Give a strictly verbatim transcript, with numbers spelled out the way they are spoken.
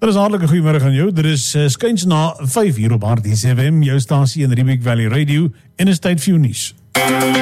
Dit is hartelike goeiemôre aan jou. Dit is uh, skuins na vyf uur op R D S F M, jou stasie in Riebeek Valley Radio, en is tyd vir jou nuus.